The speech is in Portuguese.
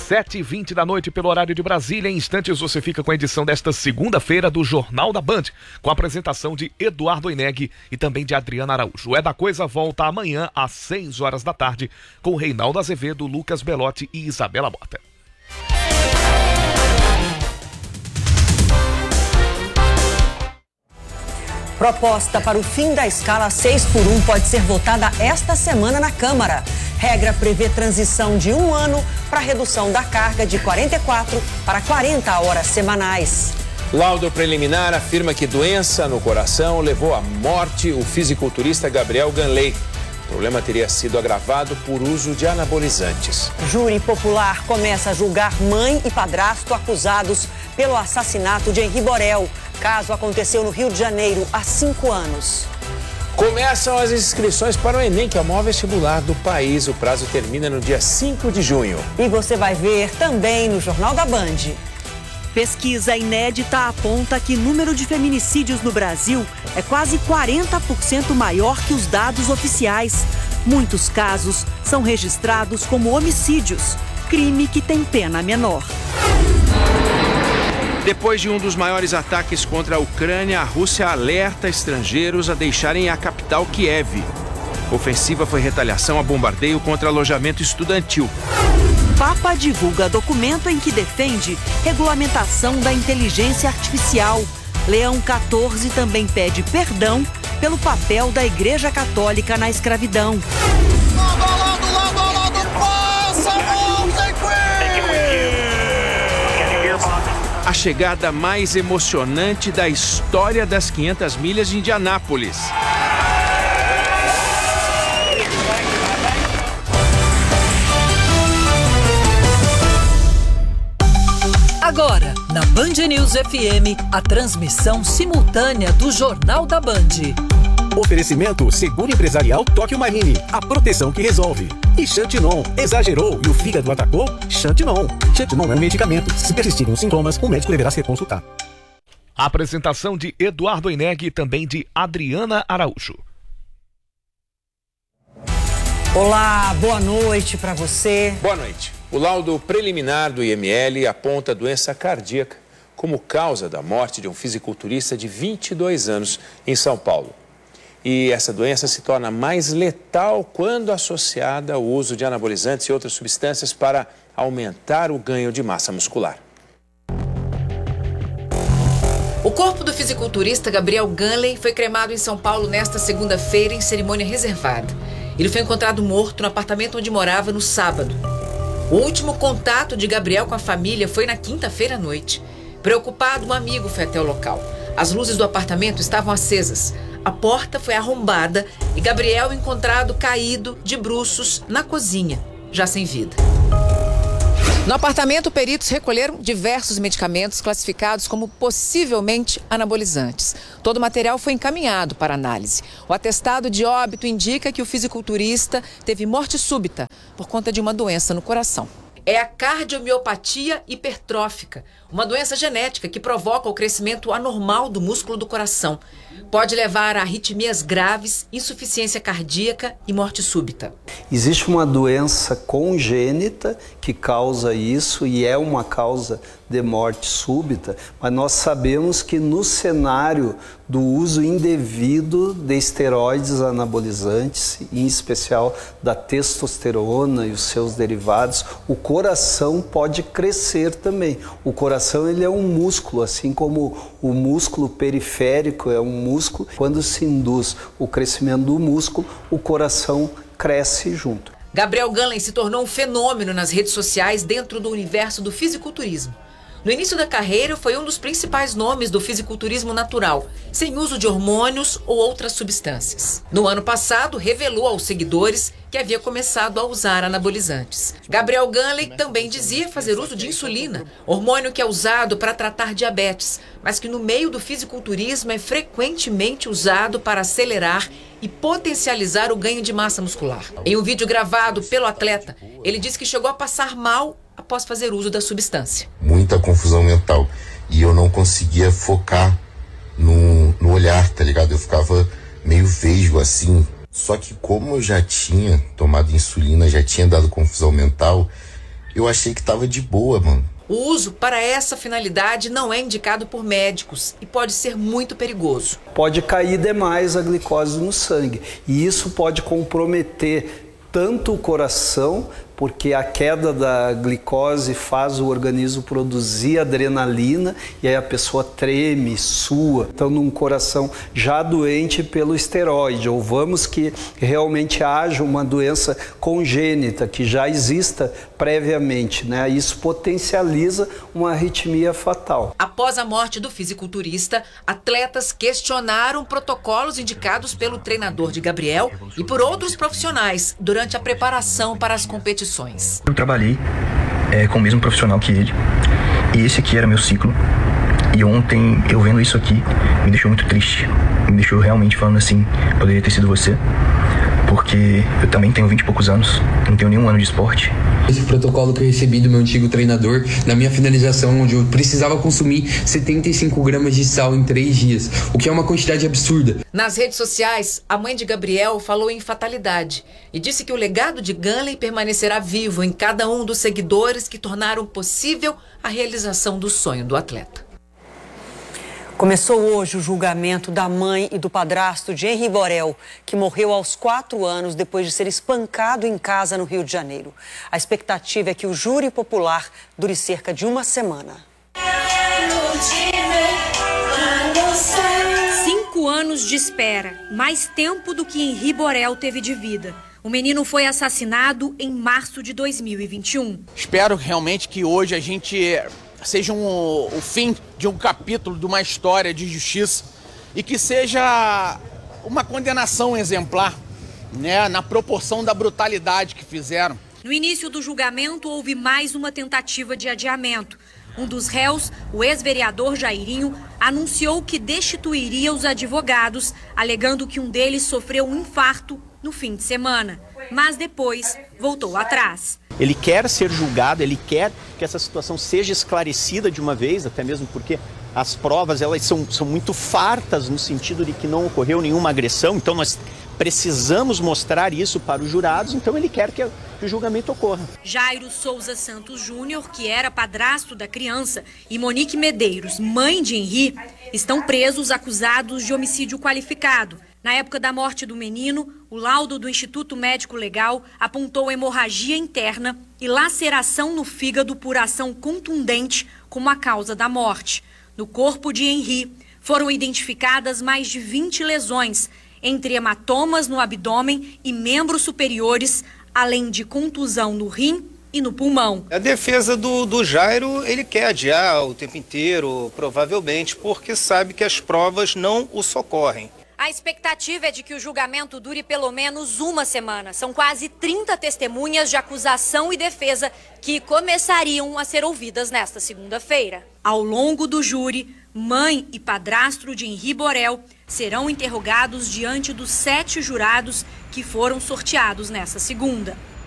7h20 da noite pelo horário de Brasília. Em instantes você fica com a edição desta segunda-feira do Jornal da Band, com a apresentação de Eduardo Oineg e também de Adriana Araújo. O É da Coisa volta amanhã às 6 horas da tarde com Reinaldo Azevedo, Lucas Belotti e Isabela Mota. Proposta para o fim da escala 6x1 pode ser votada esta semana na Câmara. Regra prevê transição de 1 ano para redução da carga de 44 para 40 horas semanais. Laudo preliminar afirma que doença no coração levou à morte o fisiculturista Gabriel Ganley. O problema teria sido agravado por uso de anabolizantes. Júri popular começa a julgar mãe e padrasto acusados pelo assassinato de Henri Borel. Caso aconteceu no Rio de Janeiro há 5 anos. Começam as inscrições para o Enem, que é o maior vestibular do país. O prazo termina no dia 5 de junho. E você vai ver também no Jornal da Band. Pesquisa inédita aponta que o número de feminicídios no Brasil é quase 40% maior que os dados oficiais. Muitos casos são registrados como homicídios, crime que tem pena menor. Depois de um dos maiores ataques contra a Ucrânia, a Rússia alerta estrangeiros a deixarem a capital Kiev. A ofensiva foi retaliação a bombardeio contra alojamento estudantil. Papa divulga documento em que defende regulamentação da inteligência artificial. Leão XIV também pede perdão pelo papel da Igreja Católica na escravidão. Lado a lado, passa, A chegada mais emocionante da história das 500 milhas de Indianápolis. Agora, na Band News FM, a transmissão simultânea do Jornal da Band. Oferecimento Seguro Empresarial Tóquio Marine, a proteção que resolve. E Xantinon, exagerou e o fígado atacou? Xantinon. Xantinon é um medicamento. Se persistirem os sintomas, o médico deverá ser consultado. A apresentação de Eduardo Oineg e também de Adriana Araújo. Olá, boa noite para você. Boa noite. O laudo preliminar do IML aponta doença cardíaca como causa da morte de um fisiculturista de 22 anos em São Paulo. E essa doença se torna mais letal quando associada ao uso de anabolizantes e outras substâncias para aumentar o ganho de massa muscular. O corpo do fisiculturista Gabriel Ganley foi cremado em São Paulo nesta segunda-feira em cerimônia reservada. Ele foi encontrado morto no apartamento onde morava no sábado. O último contato de Gabriel com a família foi na quinta-feira à noite. Preocupado, um amigo foi até o local. As luzes do apartamento estavam acesas. A porta foi arrombada e Gabriel encontrado caído de bruços na cozinha, já sem vida. No apartamento, peritos recolheram diversos medicamentos classificados como possivelmente anabolizantes. Todo o material foi encaminhado para análise. O atestado de óbito indica que o fisiculturista teve morte súbita por conta de uma doença no coração. É a cardiomiopatia hipertrófica, uma doença genética que provoca o crescimento anormal do músculo do coração. Pode levar a arritmias graves, insuficiência cardíaca e morte súbita. Existe uma doença congênita que causa isso e é uma causa de morte súbita, mas nós sabemos que no cenário do uso indevido de esteroides anabolizantes, em especial da testosterona e os seus derivados, o coração pode crescer também. O coração ele é um músculo, assim como o músculo periférico é um músculo. Quando se induz o crescimento do músculo, o coração cresce junto. Gabriel Ganley se tornou um fenômeno nas redes sociais dentro do universo do fisiculturismo. No início da carreira, foi um dos principais nomes do fisiculturismo natural, sem uso de hormônios ou outras substâncias. No ano passado, revelou aos seguidores que havia começado a usar anabolizantes. Gabriel Ganley também dizia fazer uso de insulina, hormônio que é usado para tratar diabetes, mas que no meio do fisiculturismo é frequentemente usado para acelerar e potencializar o ganho de massa muscular. Em um vídeo gravado pelo atleta, ele disse que chegou a passar mal após fazer uso da substância. Muita confusão mental. E eu não conseguia focar no olhar, tá ligado? Eu ficava meio vesgo assim. Só que como eu já tinha tomado insulina, já tinha dado confusão mental, eu achei que tava de boa, mano. O uso para essa finalidade não é indicado por médicos e pode ser muito perigoso. Pode cair demais a glicose no sangue e isso pode comprometer tanto o coração, porque a queda da glicose faz o organismo produzir adrenalina e aí a pessoa treme, sua. Então, num coração já doente pelo esteroide, ou vamos que realmente haja uma doença congênita que já exista previamente, né? Isso potencializa uma arritmia fatal. Após a morte do fisiculturista, atletas questionaram protocolos indicados pelo treinador de Gabriel e por outros profissionais durante a preparação para as competições. Eu trabalhei com o mesmo profissional que ele, e esse aqui era meu ciclo, e ontem eu vendo isso aqui me deixou muito triste, me deixou realmente falando assim, poderia ter sido você, porque eu também tenho 20 e poucos anos, não tenho nenhum ano de esporte. Esse protocolo que eu recebi do meu antigo treinador, na minha finalização, onde eu precisava consumir 75 gramas de sal em 3 dias, o que é uma quantidade absurda. Nas redes sociais, a mãe de Gabriel falou em fatalidade e disse que o legado de Ganley permanecerá vivo em cada um dos seguidores que tornaram possível a realização do sonho do atleta. Começou hoje o julgamento da mãe e do padrasto de Henri Borel, que morreu aos 4 anos depois de ser espancado em casa no Rio de Janeiro. A expectativa é que o júri popular dure cerca de 1 semana. 5 anos de espera, mais tempo do que Henri Borel teve de vida. O menino foi assassinado em março de 2021. Espero realmente que hoje a gente seja o fim de um capítulo de uma história de justiça e que seja uma condenação exemplar, né, na proporção da brutalidade que fizeram. No início do julgamento, houve mais uma tentativa de adiamento. Um dos réus, o ex-vereador Jairinho, anunciou que destituiria os advogados, alegando que um deles sofreu um infarto no fim de semana, mas depois voltou atrás. Ele quer ser julgado, ele quer que essa situação seja esclarecida de uma vez, até mesmo porque as provas elas são muito fartas no sentido de que não ocorreu nenhuma agressão, então nós precisamos mostrar isso para os jurados, então ele quer que o julgamento ocorra. Jairo Souza Santos Júnior, que era padrasto da criança, e Monique Medeiros, mãe de Henri, estão presos acusados de homicídio qualificado. Na época da morte do menino, o laudo do Instituto Médico Legal apontou hemorragia interna e laceração no fígado por ação contundente como a causa da morte. No corpo de Henri foram identificadas mais de 20 lesões, entre hematomas no abdômen e membros superiores, além de contusão no rim e no pulmão. A defesa do Jairo, ele quer adiar o tempo inteiro, provavelmente, porque sabe que as provas não o socorrem. A expectativa é de que o julgamento dure pelo menos 1 semana. São quase 30 testemunhas de acusação e defesa que começariam a ser ouvidas nesta segunda-feira. Ao longo do júri, mãe e padrasto de Henri Borel serão interrogados diante dos 7 jurados que foram sorteados nesta segunda.